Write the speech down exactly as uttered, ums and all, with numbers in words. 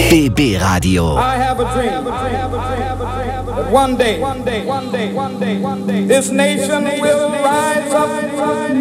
B B Radio. I have a dream that one day, one day, one day, one day, one day, this nation will rise up